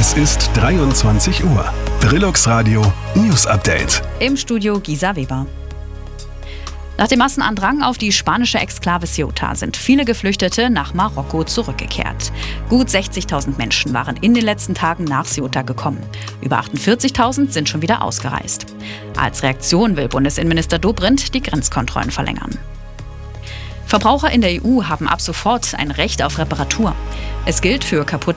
Es ist 23 Uhr. Brillux Radio News Update. Im Studio Gisa Weber. Nach dem Massenandrang auf die spanische Exklave Ceuta sind viele Geflüchtete nach Marokko zurückgekehrt. Gut 60.000 Menschen waren in den letzten Tagen nach Ceuta gekommen. Über 48.000 sind schon wieder ausgereist. Als Reaktion will Bundesinnenminister Dobrindt die Grenzkontrollen verlängern. Verbraucher in der EU haben ab sofort ein Recht auf Reparatur. Es gilt für kaputte